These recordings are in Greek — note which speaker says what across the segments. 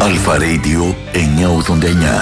Speaker 1: Αλφα Radio 989.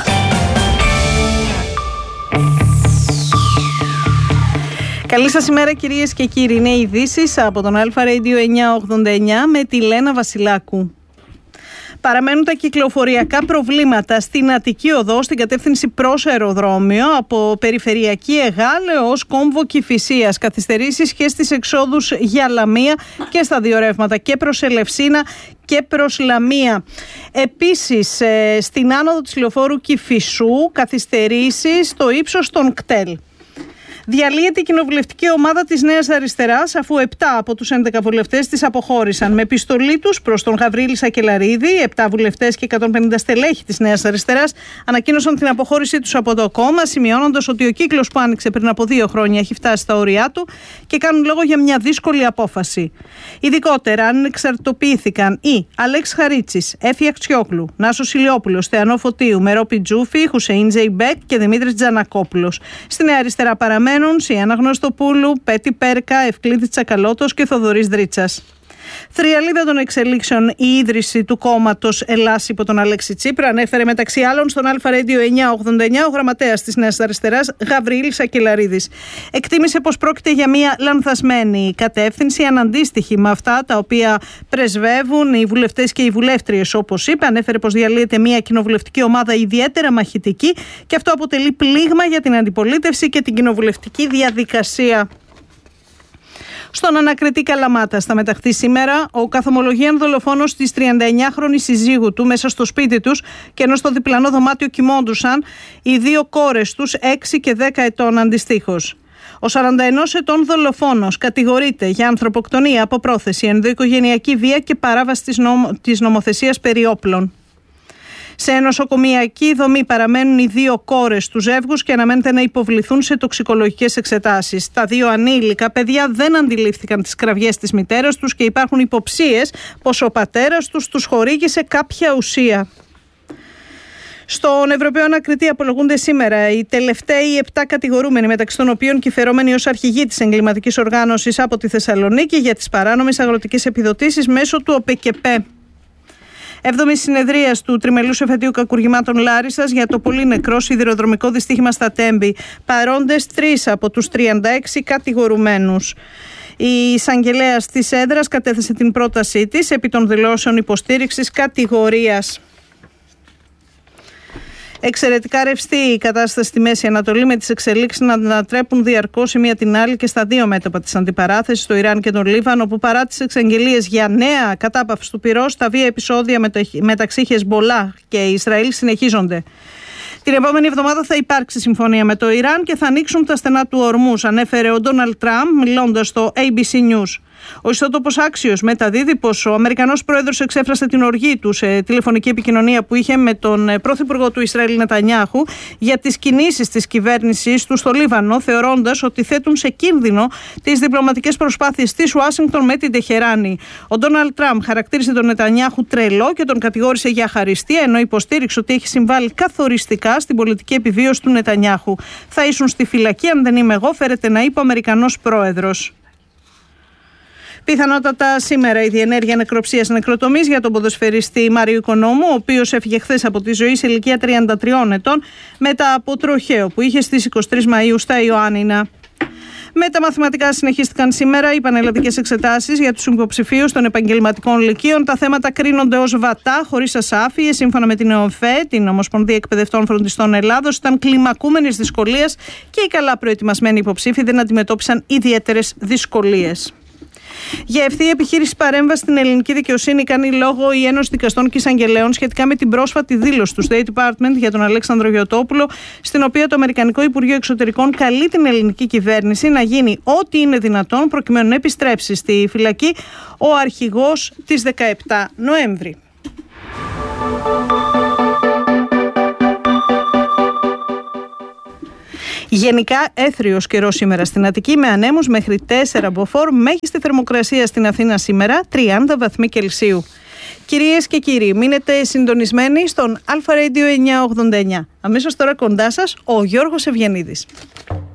Speaker 2: Καλή σας ημέρα κυρίες και κύριοι. Είναι οι ειδήσεις από τον Αλφα Radio 989 με τη Λένα Βασιλάκου. Παραμένουν τα κυκλοφοριακά προβλήματα στην Αττική Οδό στην κατεύθυνση προς αεροδρόμιο από Περιφερειακή Εγάλε ως Κόμβο Κηφισίας. Καθυστερήσεις και στις εξόδους για Λαμία και στα δύο ρεύματα και προς Ελευσίνα και προς Λαμία. Επίσης στην άνοδο της λεωφόρου Κηφισού καθυστερήσεις στο ύψος των κτέλ. Διαλύεται η κοινοβουλευτική ομάδα της Νέας Αριστεράς, αφού 7 από τους 11 βουλευτές της αποχώρησαν. Με επιστολή τους προς τον Γαβρίλη Σακελαρίδη, 7 βουλευτές και 150 στελέχη της Νέας Αριστεράς ανακοίνωσαν την αποχώρησή τους από το κόμμα, σημειώνοντας ότι ο κύκλος που άνοιξε πριν από 2 χρόνια έχει φτάσει στα όρια του και κάνουν λόγο για μια δύσκολη απόφαση. Ειδικότερα, αν εξαρτοποιήθηκαν οι Αλέξη Χαρίτσης, Έφη Αξιόκλου, Νάσος Ηλιόπουλος, Θεανό Φωτίου, Μερόπη Τζούφη, Χουσεΐν Τζεϊμπέκ και Δημήτρης Τζανακόπουλος. Στη Νέα Αριστερά παραμένουν Σιάννα Γνωστοπούλου, Πέτη Πέρκα, Ευκλήδη Τσακαλώτος και Θοδωρής Δρίτσας. Θριαλίδα των εξελίξεων η ίδρυση του κόμματος Ελλάς υπό τον Αλέξη Τσίπρα, ανέφερε μεταξύ άλλων στον Αλφα Radio 989 ο γραμματέας της Νέας Αριστεράς Γαβρίλης Σακελαρίδης. Εκτίμησε πως πρόκειται για μια λανθασμένη κατεύθυνση, αναντίστοιχη με αυτά τα οποία πρεσβεύουν οι βουλευτές και οι βουλεύτριες, όπως είπε. Ανέφερε πως διαλύεται μια κοινοβουλευτική ομάδα ιδιαίτερα μαχητική και αυτό αποτελεί πλήγμα για την αντιπολίτευση και την κοινοβουλευτική διαδικασία. Στον ανακριτή Καλαμάτα θα μεταχθεί σήμερα ο καθομολογίαν δολοφόνος της 39χρονης συζύγου του μέσα στο σπίτι τους, και ενώ στο διπλανό δωμάτιο κοιμόντουσαν οι 2 κόρες τους 6 και 10 ετών αντιστοίχως. Ο 41 ετών δολοφόνος κατηγορείται για ανθρωποκτονία από πρόθεση, ενδοοικογενειακή βία και παράβαση της νομοθεσίας περί όπλων. Σε νοσοκομιακή δομή παραμένουν οι 2 κόρες του ζεύγους και αναμένεται να υποβληθούν σε τοξικολογικές εξετάσεις. Τα 2 ανήλικα παιδιά δεν αντιλήφθηκαν τις κραυγές της μητέρας τους και υπάρχουν υποψίες πως ο πατέρας τους χορήγησε κάποια ουσία. Στον Ευρωπαίο Ανακριτή απολογούνται σήμερα οι τελευταίοι 7 κατηγορούμενοι, μεταξύ των οποίων και οι φερόμενοι ως αρχηγοί της εγκληματικής οργάνωσης από τη Θεσσαλονίκη για τις παράνομες αγροτικές επιδοτήσεις μέσω του ΟΠΕΚΕΠΕ. 7η συνεδρίας του Τριμελούς Εφετείου Κακουργημάτων Λάρισσας για το πολύ νεκρό σιδηροδρομικό δυστύχημα στα Τέμπη. Παρόντες 3 από τους 36 κατηγορουμένους. Η εισαγγελέας της έδρας κατέθεσε την πρότασή της επί των δηλώσεων υποστήριξης κατηγορίας. Εξαιρετικά ρευστή η κατάσταση στη Μέση Ανατολή, με τις εξελίξεις να ανατρέπουν διαρκώς η μία την άλλη και στα 2 μέτωπα της αντιπαράθεσης, στο Ιράν και τον Λίβανο, όπου παρά τις εξαγγελίες για νέα κατάπαυση του πυρός, τα βία επεισόδια μεταξύ Χεσμπολάχ και Ισραήλ συνεχίζονται. Την επόμενη εβδομάδα θα υπάρξει συμφωνία με το Ιράν και θα ανοίξουν τα στενά του ορμούς, ανέφερε ο Ντόναλντ Τραμπ μιλώντας στο ABC News. Ο ιστότοπος Άξιος μεταδίδει πως ο Αμερικανός πρόεδρος εξέφρασε την οργή του σε τηλεφωνική επικοινωνία που είχε με τον πρωθυπουργό του Ισραήλ Νετανιάχου για τις κινήσεις της κυβέρνησης του στο Λίβανο, θεωρώντας ότι θέτουν σε κίνδυνο τις διπλωματικές προσπάθειες της Ουάσιγκτον με την Τεχεράνη. Ο Ντόναλντ Τραμπ χαρακτήρισε τον Νετανιάχου τρελό και τον κατηγόρησε για αχαριστία, ενώ υποστήριξε ότι έχει συμβάλει καθοριστικά στην πολιτική επιβίωση του Νετανιάχου. Θα ήσουν στη φυλακή αν δεν είμαι εγώ, φέρεται να είπε ο Αμερικανός πρόεδρος. Πιθανότατα σήμερα η διενέργεια νεκροψίας νεκροτομής για τον ποδοσφαιριστή Μάριο Οικονόμου, ο οποίος έφυγε χθες από τη ζωή σε ηλικία 33 ετών μετά από τροχαίο που είχε στις 23 Μαΐου στα Ιωάννινα. Με τα μαθηματικά συνεχίστηκαν σήμερα οι πανελλαδικές εξετάσεις για τους υποψηφίους των επαγγελματικών λυκείων. Τα θέματα κρίνονται ως βατά, χωρίς ασάφειες. Σύμφωνα με την ΕΟΦΕ, την Ομοσπονδία Εκπαιδευτών Φροντιστών Ελλάδος, ήταν κλιμακούμενης δυσκολίας και οι καλά προετοιμασμένοι υποψήφοι δεν αντιμετώπισαν ιδιαίτερες δυσκολίες. Για ευθεία επιχείρηση παρέμβαση στην ελληνική δικαιοσύνη κάνει λόγο η Ένωση Δικαστών και Εισαγγελέων σχετικά με την πρόσφατη δήλωση του State Department για τον Αλέξανδρο Γιωτόπουλο, στην οποία το Αμερικανικό Υπουργείο Εξωτερικών καλεί την ελληνική κυβέρνηση να γίνει ό,τι είναι δυνατόν προκειμένου να επιστρέψει στη φυλακή ο αρχηγός της 17 Νοέμβρη. Γενικά έθριος καιρός σήμερα στην Αττική με ανέμους μέχρι 4 μποφόρ, μέγιστη θερμοκρασία στην Αθήνα σήμερα 30 βαθμοί Κελσίου. Κυρίες και κύριοι, μείνετε συντονισμένοι στον Αλφα Radio 989. Αμέσως τώρα κοντά σας ο Γιώργος Ευγενίδης.